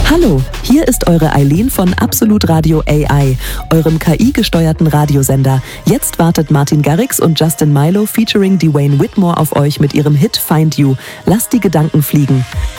Hallo, hier ist eure Eileen von Absolut Radio AI, eurem KI-gesteuerten Radiosender. Jetzt wartet Martin Garrix und Justin Milo featuring Dwayne Whitmore auf euch mit ihrem Hit Find You. Lasst die Gedanken fliegen.